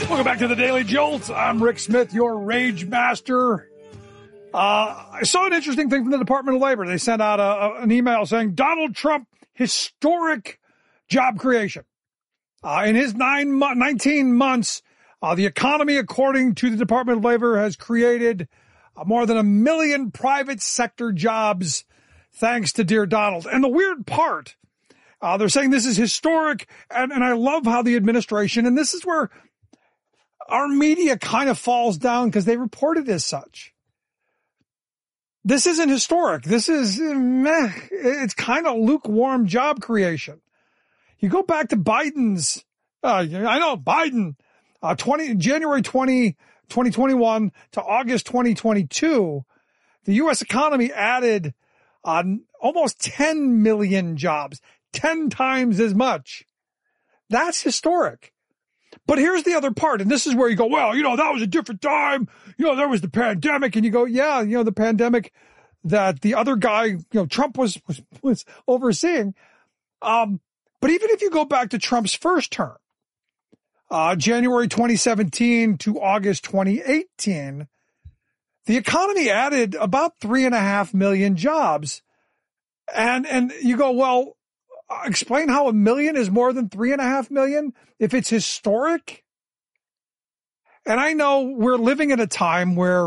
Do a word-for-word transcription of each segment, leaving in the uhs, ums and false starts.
Welcome back to the Daily Jolt. I'm Rick Smith, your rage master. Uh, I saw an interesting thing from the Department of Labor. They sent out a, a, an email saying Donald Trump, historic job creation. Uh, in his nine mo- nineteen months, uh, the economy, according to the Department of Labor, has created uh, more than a million private sector jobs thanks to Dear Donald. And the weird part, uh, they're saying this is historic, and, and I love how the administration, and this is where our media kind of falls down because they report it as such. This isn't historic. This is meh. It's kind of lukewarm job creation. You go back to Biden's, uh, I know Biden, uh, twenty, January twentieth, twenty twenty-one to August twenty twenty-two, the U S economy added uh, almost ten million jobs, ten times as much. That's historic. But here's the other part, and this is where you go, well, you know, that was a different time. You know, there was the pandemic, and you go, yeah, you know, the pandemic that the other guy, you know, Trump was was, was overseeing. Um, but even if you go back to Trump's first term, uh, January twenty seventeen to August twenty eighteen, the economy added about three and a half million jobs. And, and you go, well, explain how a million is more than three and a half million if it's historic. And I know we're living in a time where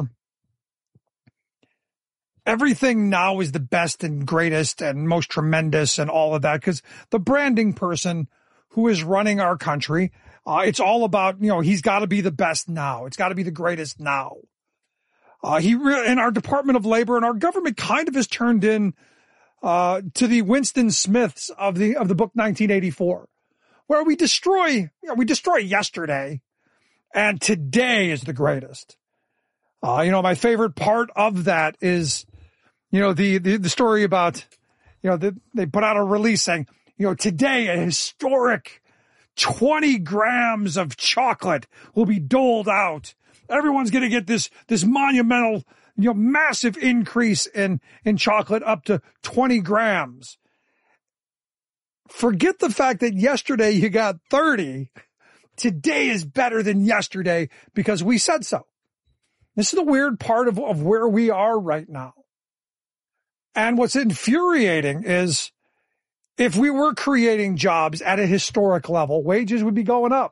everything now is the best and greatest and most tremendous and all of that, because the branding person who is running our country, uh, it's all about, you know, he's got to be the best now. It's got to be the greatest now. Uh, he re- and our Department of Labor and our government kind of has turned in uh, to the Winston Smiths of the of the book nineteen eighty-four, where we destroy, you know, we destroy yesterday, and today is the greatest. Uh, you know, my favorite part of that is, you know, the, the, the story about, you know, the, they put out a release saying, you know, today a historic twenty grams of chocolate will be doled out. Everyone's going to get this, this monumental, you know, massive increase in, in chocolate up to twenty grams. Forget the fact that yesterday you got thirty. Today is better than yesterday because we said so. This is the weird part of, of where we are right now. And what's infuriating is if we were creating jobs at a historic level, wages would be going up.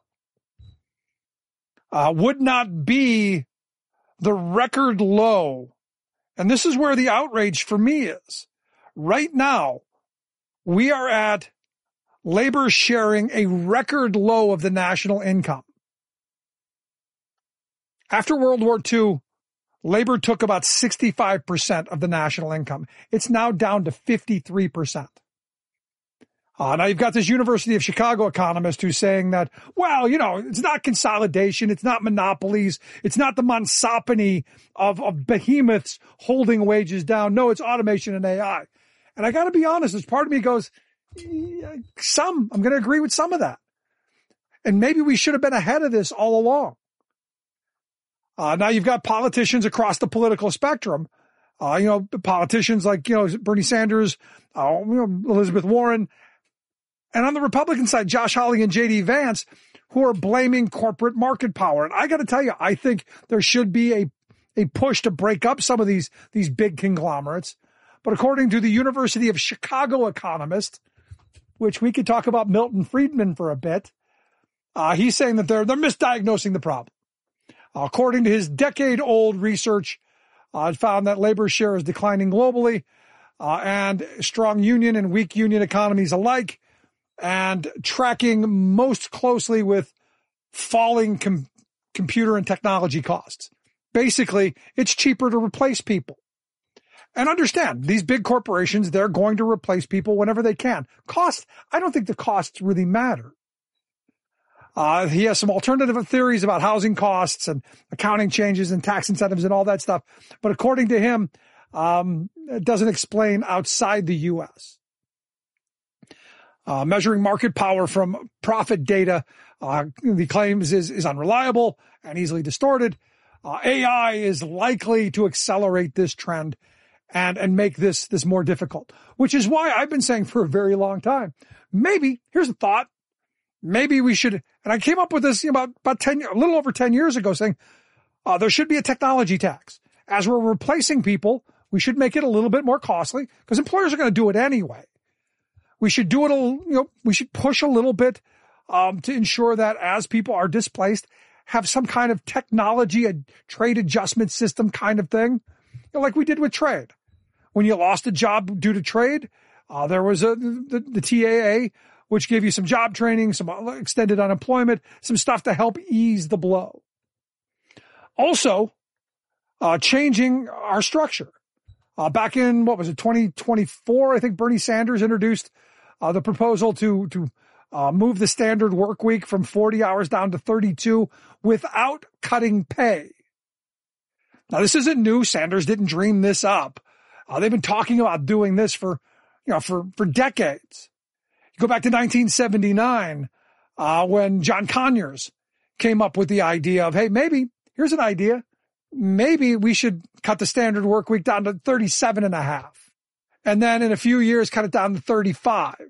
Uh, would not be the record low. And this is where the outrage for me is. Right now, we are at labor sharing a record low of the national income. After World War Two, labor took about sixty-five percent of the national income. It's now down to fifty-three percent. Uh, now you've got this University of Chicago economist who's saying that, well, you know, it's not consolidation. It's not monopolies. It's not the monopsony of, of behemoths holding wages down. No, it's automation and A I. And I got to be honest, as part of me goes, yeah, some, I'm going to agree with some of that. And maybe we should have been ahead of this all along. Uh, now you've got politicians across the political spectrum. Uh, you know, politicians like, you know, Bernie Sanders, uh, you know, Elizabeth Warren. And on the Republican side, Josh Hawley and J D Vance, who are blaming corporate market power. And I got to tell you, I think there should be a, a push to break up some of these, these big conglomerates. But according to the University of Chicago economist, which we could talk about Milton Friedman for a bit, uh, he's saying that they're, they're misdiagnosing the problem. Uh, according to his decade-old research, uh, it found that labor share is declining globally, uh, and strong union and weak union economies alike, and tracking most closely with falling com- computer and technology costs. Basically, it's cheaper to replace people. And understand, these big corporations, they're going to replace people whenever they can. Cost, I don't think the costs really matter. Uh, he has some alternative theories about housing costs and accounting changes and tax incentives and all that stuff. But according to him, um, it doesn't explain outside the U S. Uh, measuring market power from profit data, uh, the claims is, is unreliable and easily distorted. Uh, A I is likely to accelerate this trend and, and make this, this more difficult, which is why I've been saying for a very long time, maybe, here's a thought, maybe we should, and I came up with this you know, about, about ten, a little over ten years ago saying, uh, there should be a technology tax. As we're replacing people, we should make it a little bit more costly because employers are going to do it anyway. We should do it, a, you know, we should push a little bit, um, to ensure that as people are displaced, have some kind of technology, a trade adjustment system kind of thing, you know, like we did with trade. When you lost a job due to trade, uh, there was a, the, the T A A, which gave you some job training, some extended unemployment, some stuff to help ease the blow. Also, uh, changing our structure. Uh, back in, what was it, twenty twenty-four, I think Bernie Sanders introduced uh, the proposal to, to uh, move the standard work week from forty hours down to thirty-two without cutting pay. Now, this isn't new. Sanders didn't dream this up. Uh, they've been talking about doing this for, you know, for, for decades. You go back to nineteen seventy-nine, uh, when John Conyers came up with the idea of, hey, maybe, here's an idea. Maybe we should cut the standard work week down to thirty-seven and a half. And then in a few years, cut it down to thirty-five.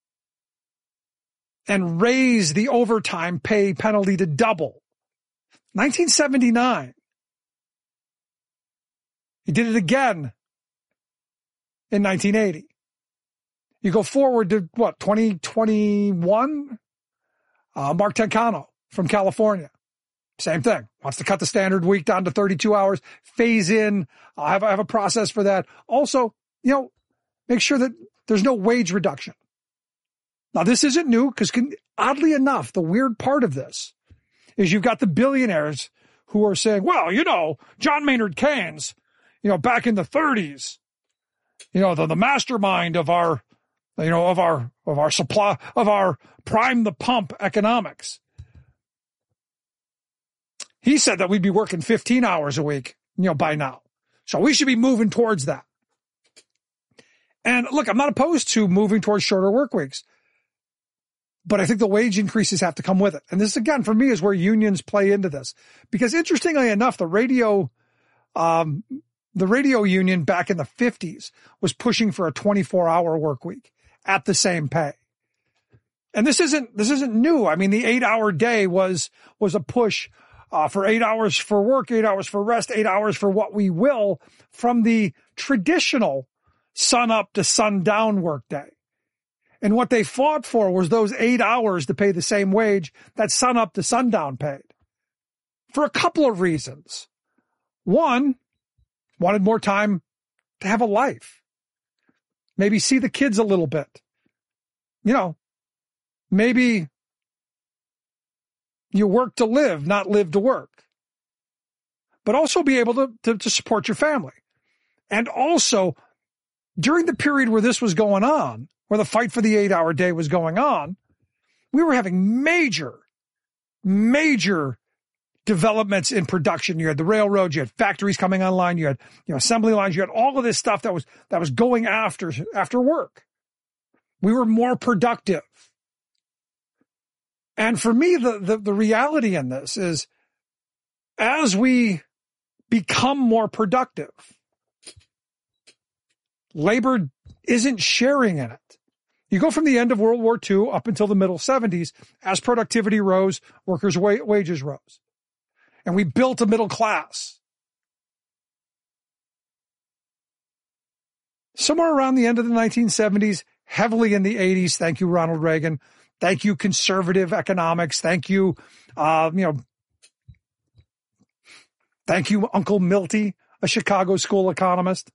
And raise the overtime pay penalty to double. nineteen seventy-nine. He did it again in nineteen eighty. You go forward to what, twenty twenty-one? Uh, Mark Tancano from California. Same thing. Wants to cut the standard week down to thirty-two hours, phase in. I have, I have a process for that. Also, you know, make sure that there's no wage reduction. Now, this isn't new because oddly enough, the weird part of this is you've got the billionaires who are saying, well, you know, John Maynard Keynes, you know, back in the thirties, you know, the, the mastermind of our, you know, of our, of our supply, of our prime the pump economics. He said that we'd be working fifteen hours a week, you know, by now. So we should be moving towards that. And look, I'm not opposed to moving towards shorter work weeks, but I think the wage increases have to come with it. And this, again, for me, is where unions play into this. Because interestingly enough, the radio, um, the radio union back in the fifties was pushing for a twenty-four hour work week at the same pay. And this isn't, this isn't new. I mean, the eight hour day was, was a push Uh, for eight hours for work, eight hours for rest, eight hours for what we will from the traditional sun up to sundown workday. And what they fought for was those eight hours to pay the same wage that sun up to sundown paid. For a couple of reasons. One, wanted more time to have a life. Maybe see the kids a little bit. You know, maybe you work to live, not live to work. But also be able to, to, to support your family. And also, during the period where this was going on, where the fight for the eight-hour day was going on, we were having major, major developments in production. You had the railroads, you had factories coming online, you had, you know, assembly lines, you had all of this stuff that was that was going after after work. We were more productive. And for me, the, the, the reality in this is as we become more productive, labor isn't sharing in it. You go from the end of World War Two up until the middle seventies, as productivity rose, workers' wa- wages rose. And we built a middle class. Somewhere around the end of the nineteen seventies, heavily in the eighties, thank you, Ronald Reagan. Thank you, conservative economics. Thank you, uh, you know, thank you, Uncle Milty, a Chicago school economist.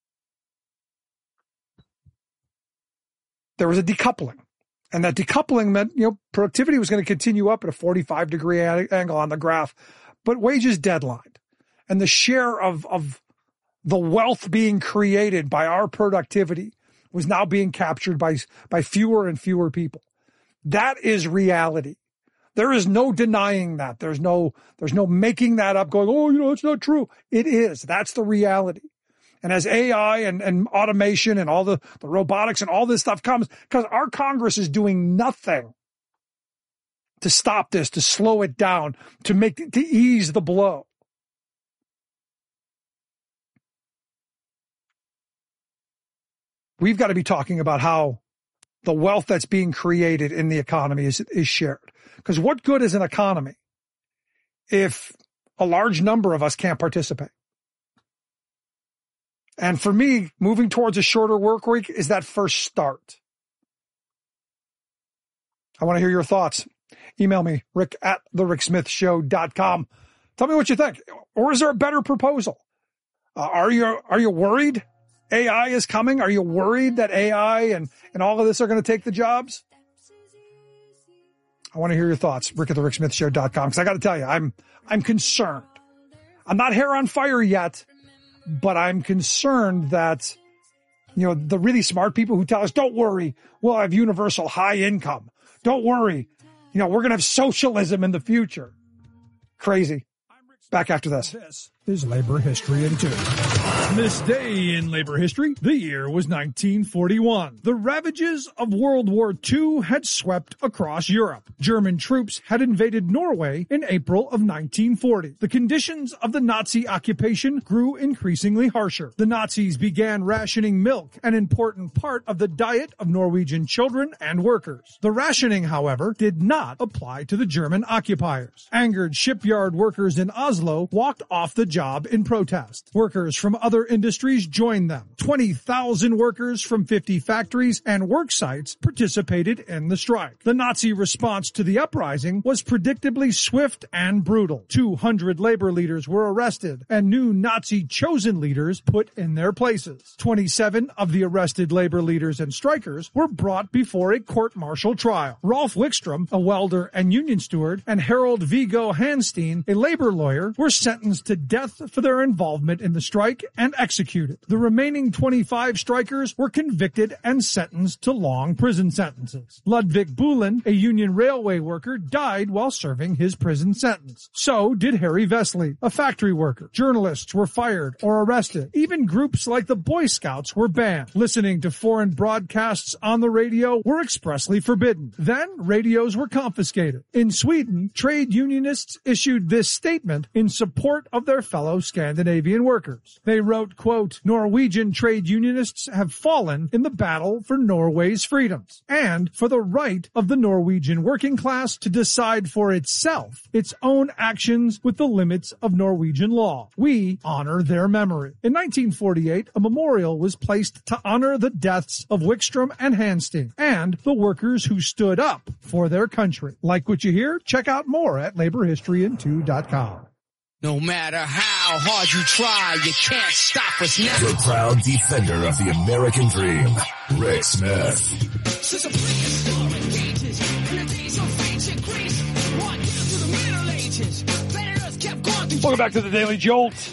There was a decoupling. And that decoupling meant, you know, productivity was going to continue up at a forty-five degree angle on the graph, but wages deadlined. And the share of, of the wealth being created by our productivity was now being captured by, by fewer and fewer people. That is reality. There is no denying that. There's no, there's no making that up going, oh, you know, it's not true. It is. That's the reality. And as A I and, and automation and all the, the robotics and all this stuff comes, because our Congress is doing nothing to stop this, to slow it down, to make, to ease the blow. We've got to be talking about how the wealth that's being created in the economy is, is shared. Because what good is an economy if a large number of us can't participate? And for me, moving towards a shorter work week is that first start. I want to hear your thoughts. Email me, rick at the rick smith show dot com. Tell me what you think. Or is there a better proposal? Uh, are you, are you worried A I is coming? Are you worried that A I and, and all of this are going to take the jobs? I want to hear your thoughts. Rick at the rick smith show dot com. Because I got to tell you, I'm, I'm concerned. I'm not hair on fire yet, but I'm concerned that, you know, the really smart people who tell us, don't worry, we'll have universal high income. Don't worry. You know, we're going to have socialism in the future. Crazy. Back after this. This is Labor History in Two. This day in labor history, the year was nineteen forty-one. The ravages of World War Two had swept across Europe. German troops had invaded Norway in April of nineteen forty. The conditions of the Nazi occupation grew increasingly harsher. The Nazis began rationing milk, an important part of the diet of Norwegian children and workers. The rationing, however, did not apply to the German occupiers. Angered shipyard workers in Oslo walked off the job in protest. Workers from other industries joined them. twenty thousand workers from fifty factories and work sites participated in the strike. The Nazi response to the uprising was predictably swift and brutal. two hundred labor leaders were arrested and new Nazi chosen leaders put in their places. twenty-seven of the arrested labor leaders and strikers were brought before a court-martial trial. Rolf Wickstrom, a welder and union steward, and Harold Viggo Hanstein, a labor lawyer, were sentenced to death for their involvement in the strike and executed. The remaining twenty-five strikers were convicted and sentenced to long prison sentences. Ludwig Bulin, a Union railway worker, died while serving his prison sentence. So did Harry Vesely, a factory worker. Journalists were fired or arrested. Even groups like the Boy Scouts were banned. Listening to foreign broadcasts on the radio were expressly forbidden. Then radios were confiscated. In Sweden, trade unionists issued this statement in support of their fellow Scandinavian workers. They wrote, quote, Norwegian trade unionists have fallen in the battle for Norway's freedoms and for the right of the Norwegian working class to decide for itself its own actions with the limits of Norwegian law. We honor their memory. In nineteen forty-eight, a memorial was placed to honor the deaths of Wickstrom and Hanstein and the workers who stood up for their country. Like what you hear? Check out more at labor history in two dot com. No matter how hard you try, you can't stop us now. The proud defender of the American dream, Rick Smith. Since a prehistoric ages, in the days of ancient Greece, one down to the Middle Ages, planet Earth kept going through. Welcome back to the Daily Jolt.